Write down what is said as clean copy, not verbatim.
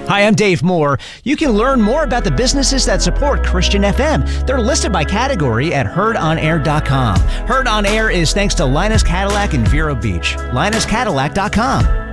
Hi, I'm Dave Moore. You can learn more about the businesses that support Christian FM. They're listed by category at heardonair.com. Heard on Air is thanks to Linus Cadillac in Vero Beach. LinusCadillac.com.